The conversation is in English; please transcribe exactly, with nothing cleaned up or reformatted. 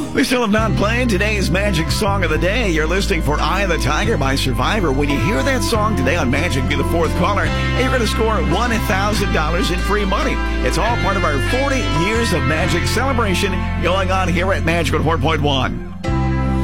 We still have not played today's Magic Song of the Day. You're listening for Eye of the Tiger by Survivor. When you hear that song today on Magic, be the fourth caller, and you're going to score one thousand dollars in free money. It's all part of our forty years of Magic celebration going on here at Magic one oh four point one.